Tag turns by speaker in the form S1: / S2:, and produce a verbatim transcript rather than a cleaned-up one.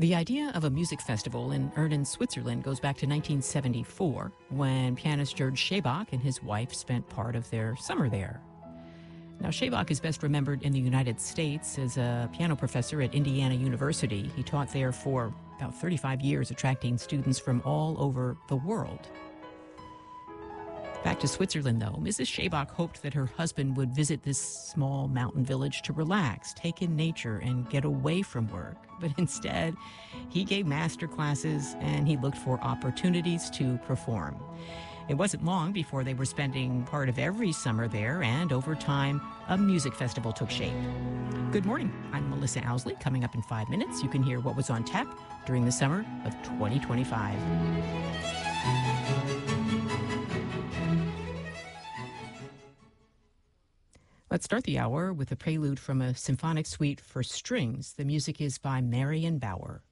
S1: The idea of a music festival in Erden, Switzerland goes back to nineteen seventy-four, when pianist George Schaebach and his wife spent part of their summer there. Now, Schaebach is best remembered in the United States as a piano professor at Indiana University. He taught there for about thirty-five years, attracting students from all over the world. Back to Switzerland, though, Missus Schaebach hoped that her husband would visit this small mountain village to relax, take in nature, and get away from work. But instead, he gave master classes and he looked for opportunities to perform. It wasn't long before they were spending part of every summer there, and over time, a music festival took shape. Good morning. I'm Melissa Owsley. Coming up in five minutes, you can hear what was on tap during the summer of twenty twenty-five. Let's start the hour with a prelude from a symphonic suite for strings. The music is by Marion Bauer.